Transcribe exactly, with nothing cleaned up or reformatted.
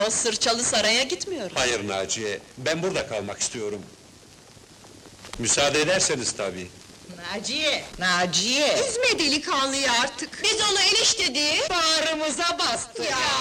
O sırçalı saraya gitmiyor. Hayır Naciye, ben burada kalmak istiyorum. Müsaade ederseniz tabii. Naciye! Naciye! Üzme delikanlıyı artık! Biz onu enişte diye bağrımıza bastık! Ya!